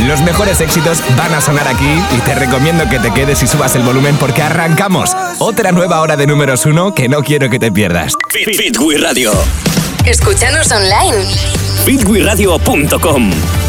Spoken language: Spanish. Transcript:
Los mejores éxitos van a sonar aquí y te recomiendo que te quedes y subas el volumen porque arrancamos. Otra nueva hora de números 1 que no quiero que te pierdas. Fit with Radio. Escúchanos online. fitwithradio.com